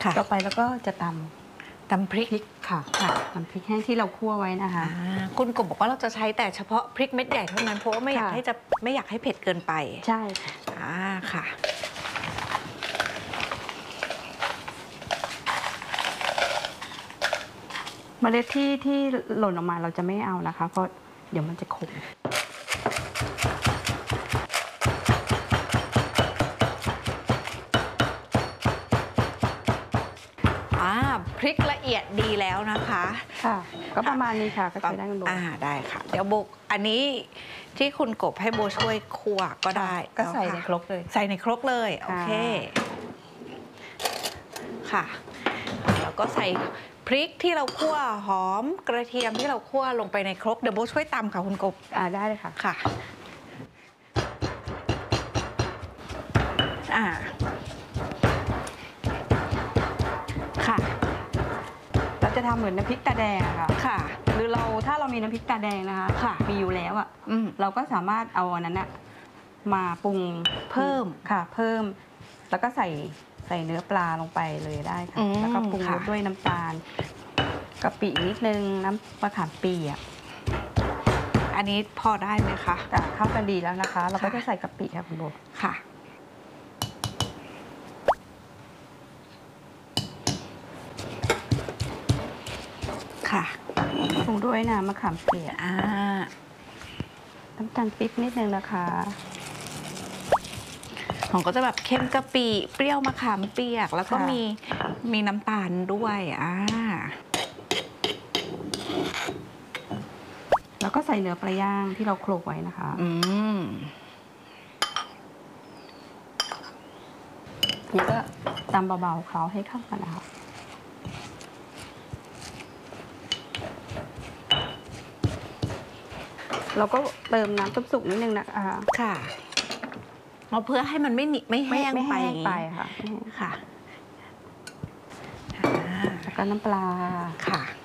ค่ะต่อไปแล้วก็จะตำพริกค่ะตำพริกแห้งที่เราคั่วไว้นะคะคุณกบบอกว่าเราจะใช้แต่เฉพาะพริกเม็ดใหญ่เท่านั้นเพราะว่าไม่อยากให้เผ็ดเกินไปใช่ค่ะเมล็ดที่หล่นออกมาเราจะไม่เอานะคะเพราะเดี๋ยวมันจะขมพริกละเอียดดีแล้วนะคะค่ะก็ประมาณนี้ค่ะก็ใช้ได้คุณโบได้ค่ะเดี๋ยวโบอันนี้ที่คุณกบให้โบช่วยคั่วก็ได้ก็ใส่ในครกเลยใส่ในครกเลยโอเคค่ะแล้วก็ใส่พริกที่เราคั่วหอมกระเทียมที่เราคั่วลงไปในครกเดี๋ยวโบช่วยตำค่ะคุณกบได้เลยค่ะค่ะค่ะเราจะทำเหมือนน้ำพริกตาแดงค่ะหรือถ้าเรามีน้ำพริกตาแดงนะคะค่ะมีอยู่แล้วเราก็สามารถเอาอันนั้นมาปรุงเพิ่มค่ะเพิ่มแล้วก็ใส่เนื้อปลาลงไปเลยได้ค่ะแล้วก็ปรุงรสด้วยน้ำตาลกะปินิดนึงน้ำมะขามเปียกอันนี้พอได้ไหมคะเข้ากันดีแล้วนะคะเราก็จะใส่กะปิค่ะคุณโบค่ะปรุงด้วยน้ำมะขามเปียกน้ำตาลปิ๊บนิดนึงนะคะของก็จะแบบเค็มกะปิเปรี้ยวมะขามเปียกแล้วก็มีน้ำตาลด้วยแล้วก็ใส่เนื้อปลาย่างที่เราโขลกไว้นะคะแล้วก็ตำเบาๆเขาให้เข้ากันนะคะเราก็เติมน้ำซุปสุกนิดนึงนะคะค่ะเพื่อให้มันไม่แห้งไปค่ะค่ะแล้วก็น้ำปลาค่ะ